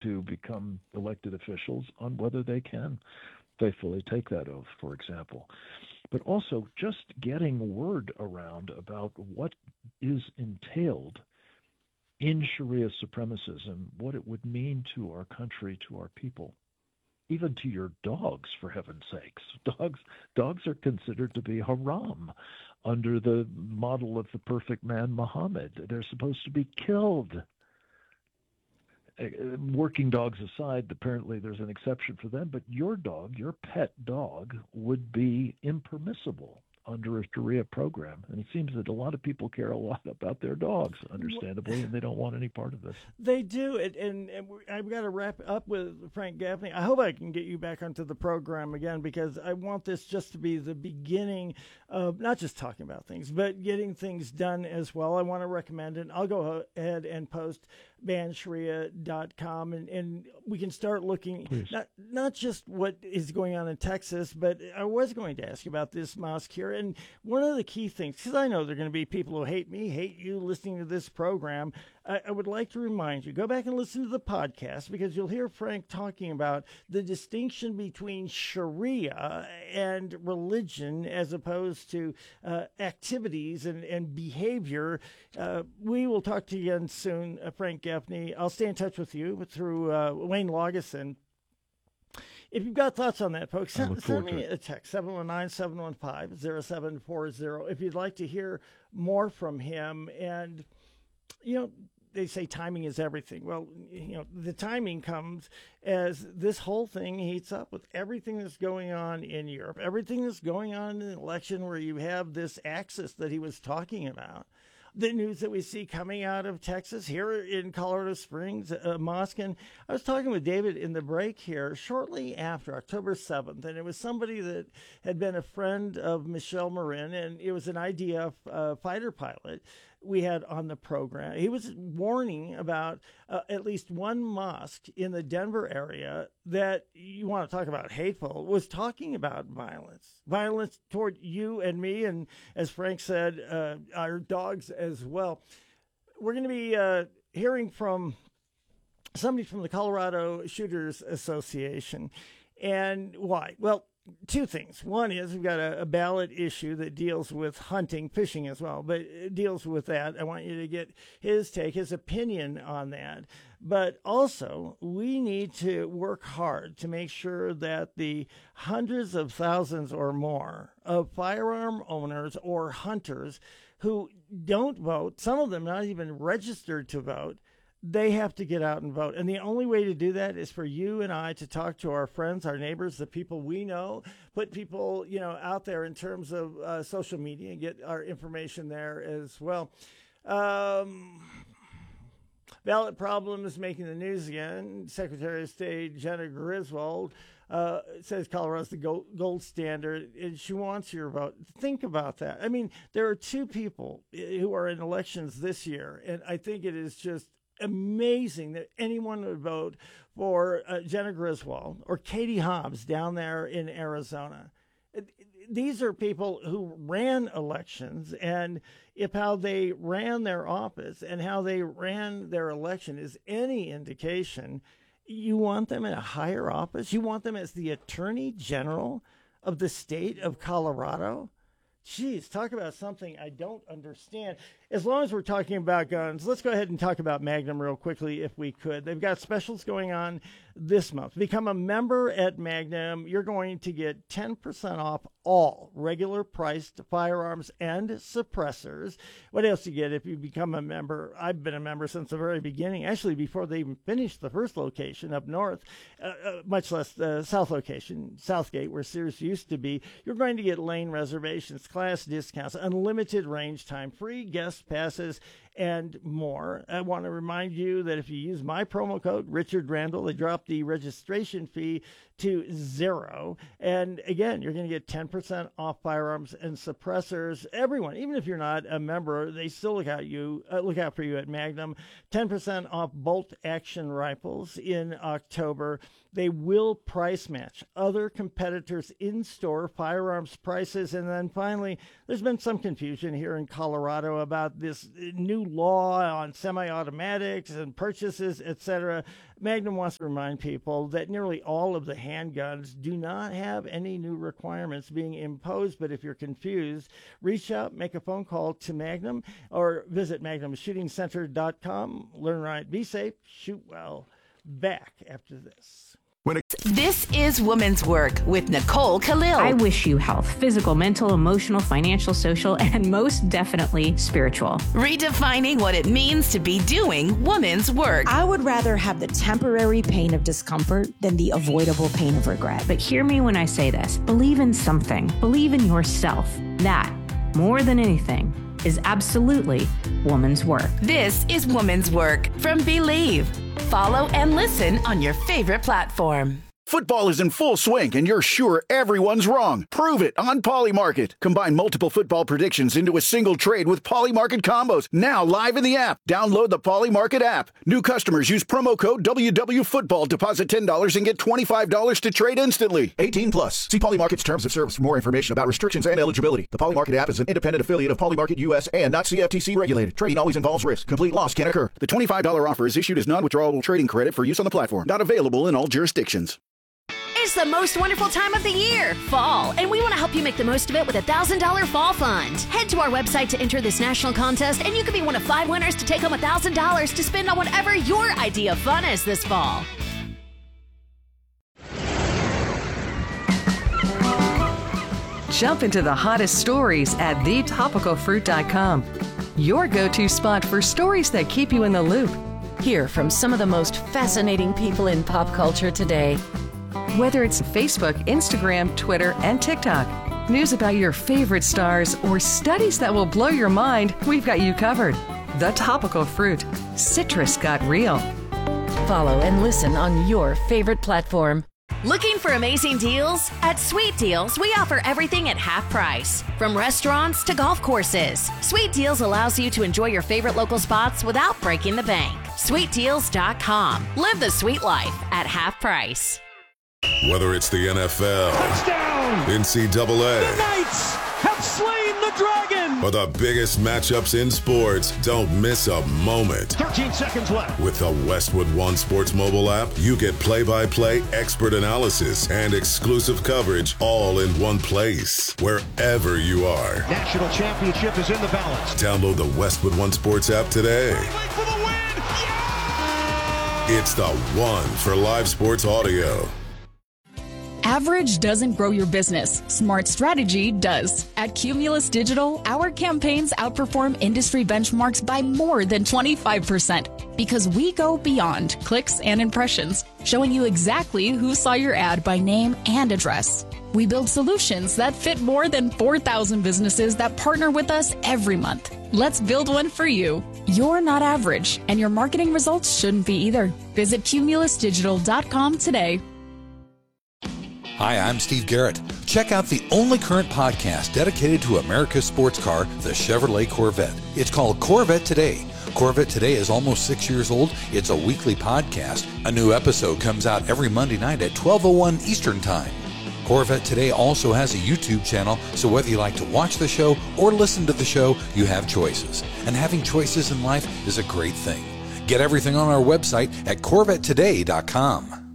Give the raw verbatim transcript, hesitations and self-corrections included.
to become elected officials on whether they can faithfully take that oath, for example. But also just getting word around about what is entailed in Sharia supremacism, what it would mean to our country, to our people, even to your dogs, for heaven's sakes. Dogs, dogs are considered to be haram under the model of the perfect man, Muhammad. They're supposed to be killed. Working dogs aside, apparently there's an exception for them, but your dog, your pet dog, would be impermissible under a Sharia program. And it seems that a lot of people care a lot about their dogs, understandably, and they don't want any part of this. They do. And, and, and I've got to wrap up with Frank Gaffney. I hope I can get you back onto the program again, because I want this just to be the beginning of not just talking about things, but getting things done as well. I want to recommend it. I'll go ahead and post ban sharia dot com, and, and we can start looking Please. not not just what is going on in Texas, but I was going to ask you about this mosque here. And one of the key things, because I know there are going to be people who hate me, hate you listening to this program, I, I would like to remind you, go back and listen to the podcast, because you'll hear Frank talking about the distinction between Sharia and religion as opposed to uh, activities and, and behavior. Uh, we will talk to you again soon, uh, Frank Gaffney. I'll stay in touch with you through uh, Wayne Lageson. If you've got thoughts on that, folks, send, send me a text, seven one nine, seven one five, zero seven four zero, if you'd like to hear more from him. And, you know, they say timing is everything. Well, you know, the timing comes as this whole thing heats up with everything that's going on in Europe, everything that's going on in the election, where you have this axis that he was talking about. The news that we see coming out of Texas, here in Colorado Springs, uh, mosque. And I was talking with David in the break here shortly after October seventh, and it was somebody that had been a friend of Michelle Marin, and it was an I D F uh, fighter pilot we had on the program. He was warning about uh, at least one mosque in the Denver area that, you want to talk about hateful, was talking about violence, violence toward you and me, and as Frank said, uh, our dogs as well. We're going to be uh, hearing from somebody from the Colorado Shooters Association. And why? Well, two things. One is we've got a, a ballot issue that deals with hunting, fishing as well, but it deals with that. I want you to get his take, his opinion on that. But also, we need to work hard to make sure that the hundreds of thousands or more of firearm owners or hunters who don't vote, some of them not even registered to vote, they have to get out and vote. And the only way to do that is for you and I to talk to our friends, our neighbors, the people we know, put people, you know, out there in terms of uh, social media and get our information there as well. Um, ballot problems making the news again. Secretary of State Jena Griswold uh, says Colorado's the gold, gold standard, and she wants your vote. Think about that. I mean, there are two people who are in elections this year, and I think it is just amazing that anyone would vote for uh, Jena Griswold or Katie Hobbs down there in Arizona. These are people who ran elections, and if how they ran their office and how they ran their election is any indication, you want them in a higher office? You want them as the Attorney General of the state of Colorado? Geez, talk about something I don't understand. As long as we're talking about guns, let's go ahead and talk about Magnum real quickly if we could. They've got specials going on this month. Become a member at Magnum. You're going to get ten percent off all regular priced firearms and suppressors. What else do you get if you become a member? I've been a member since the very beginning, actually before they even finished the first location up north, uh, uh, much less the south location, Southgate, where Sears used to be. You're going to get lane reservations, class discounts, unlimited range time, free guest passes, and more. I want to remind you that if you use my promo code, Richard Randall, they drop the registration fee to zero. And again, you're going to get ten percent off firearms and suppressors. Everyone, even if you're not a member, they still look out you uh, look out for you at Magnum. ten percent off bolt action rifles in October. They will price match other competitors in-store firearms prices. And then finally, there's been some confusion here in Colorado about this new law on semi-automatics and purchases, et cetera, Magnum wants to remind people that nearly all of the handguns do not have any new requirements being imposed. But if you're confused, reach out, make a phone call to Magnum, or visit magnum shooting center dot com. Learn right, be safe, shoot well. Back after this. This is Woman's Work with Nicole Khalil. I wish you health, physical, mental, emotional, financial, social, and most definitely spiritual. Redefining what it means to be doing woman's work. I would rather have the temporary pain of discomfort than the avoidable pain of regret. But hear me when I say this. Believe in something. Believe in yourself. That, more than anything, is absolutely woman's work. This is Woman's Work from Believe. Follow and listen on your favorite platform. Football is in full swing, and you're sure everyone's wrong. Prove it on Polymarket. Combine multiple football predictions into a single trade with Polymarket combos. Now live in the app. Download the Polymarket app. New customers use promo code W W Football. Deposit ten dollars and get twenty-five dollars to trade instantly. eighteen plus. See Polymarket's terms of service for more information about restrictions and eligibility. The Polymarket app is an independent affiliate of Polymarket U S and not C F T C regulated. Trading always involves risk. Complete loss can occur. The twenty-five dollars offer is issued as non-withdrawable trading credit for use on the platform. Not available in all jurisdictions. It's the most wonderful time of the year, fall, and we want to help you make the most of it with a one thousand dollars Fall Fund. Head to our website to enter this national contest, and you could be one of five winners to take home one thousand dollars to spend on whatever your idea of fun is this fall. Jump into the hottest stories at the topical fruit dot com. Your go-to spot for stories that keep you in the loop. Hear from some of the most fascinating people in pop culture today. Whether it's Facebook, Instagram, Twitter, and TikTok, news about your favorite stars, or studies that will blow your mind, we've got you covered. The Topical Fruit. Citrus got real. Follow and listen on your favorite platform. Looking for amazing deals? At Sweet Deals, we offer everything at half price. From restaurants to golf courses, Sweet Deals allows you to enjoy your favorite local spots without breaking the bank. sweet deals dot com. Live the sweet life at half price. Whether it's the N F L, touchdown, N C double A, the Knights have slain the dragon, or the biggest matchups in sports, don't miss a moment. thirteen seconds left. With the Westwood One Sports mobile app, you get play-by-play, expert analysis, and exclusive coverage all in one place, wherever you are. National championship is in the balance. Download the Westwood One Sports app today. For the win. Yeah! It's the one for live sports audio. Average doesn't grow your business. Smart strategy does. At Cumulus Digital, our campaigns outperform industry benchmarks by more than twenty-five percent because we go beyond clicks and impressions, showing you exactly who saw your ad by name and address. We build solutions that fit more than four thousand businesses that partner with us every month. Let's build one for you. You're not average, and your marketing results shouldn't be either. Visit cumulus digital dot com today. Hi, I'm Steve Garrett. Check out the only current podcast dedicated to America's sports car, the Chevrolet Corvette. It's called Corvette Today. Corvette Today is almost six years old. It's a weekly podcast. A new episode comes out every Monday night at twelve oh one Eastern Time. Corvette Today also has a YouTube channel, so whether you like to watch the show or listen to the show, you have choices. And having choices in life is a great thing. Get everything on our website at corvette today dot com.